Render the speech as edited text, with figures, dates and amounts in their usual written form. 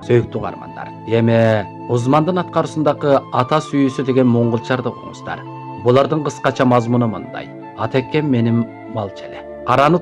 Сөйктүү каармандар, эми Узмандын аткаруусундагы ата сүйүүсү деген моңголчарды окуңуздар. Булардын кыскача мазмуну мындай: Атекем менин мал челе. Караны